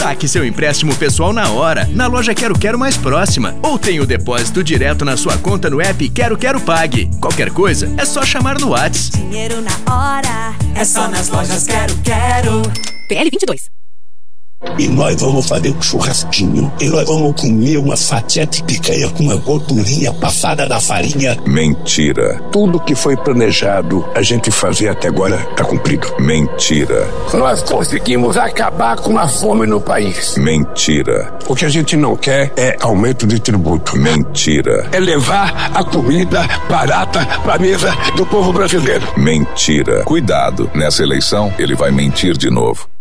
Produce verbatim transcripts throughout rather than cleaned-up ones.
Saque seu empréstimo pessoal na hora, na loja Quero Quero mais próxima. Ou tenha o depósito direto na sua conta no app Quero Quero Pague. Qualquer coisa, é só chamar no WhatsApp. Dinheiro na hora, é só nas lojas Quero Quero. P L vinte e dois. E nós vamos fazer um churrasquinho. E nós vamos comer uma fatia de picanha com uma gordurinha passada da farinha. Mentira. Tudo que foi planejado a gente fazer até agora tá cumprido. Mentira. Nós conseguimos acabar com a fome no país. Mentira. O que a gente não quer é aumento de tributo. Mentira. É levar a comida barata pra mesa do povo brasileiro. Mentira. Cuidado, nessa eleição ele vai mentir de novo.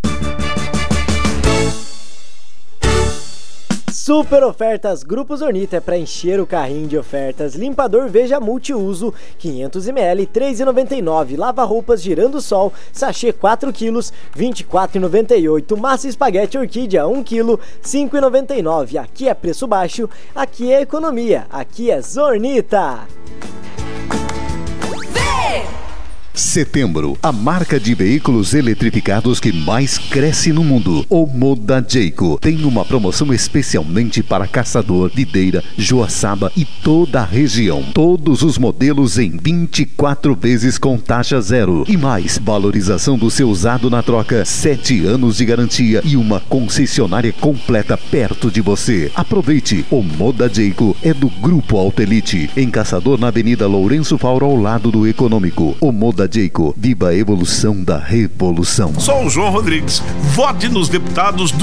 Super ofertas Grupo Zornito é para encher o carrinho de ofertas. Limpador Veja multiuso quinhentos mililitros, três reais e noventa e nove centavos. Lava roupas Girando Sol, sachê quatro quilos, vinte e quatro reais e noventa e oito centavos. Massa espaguete Orquídea um quilo, cinco reais e noventa e nove centavos. Aqui é preço baixo, aqui é economia, aqui é Zornita. Setembro, a marca de veículos eletrificados que mais cresce no mundo, o Moda Jayco, tem uma promoção especialmente para Caçador, Videira, Joaçaba e toda a região. Todos os modelos em vinte e quatro vezes com taxa zero. E mais, valorização do seu usado na troca, sete anos de garantia e uma concessionária completa perto de você. Aproveite, o Moda Jayco é do Grupo Autelite, em Caçador, na Avenida Lourenço Fauro, ao lado do Econômico. O Moda Jayco, viva a evolução da revolução. Sou o João Rodrigues. Vote nos deputados